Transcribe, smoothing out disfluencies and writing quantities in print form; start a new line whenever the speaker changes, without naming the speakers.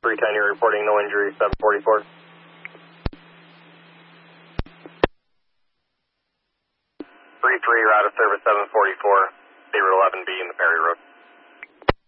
310, you're reporting no injury, 744. 3-3, you're out of service, 744, Bay Route 11B in the Perry Road.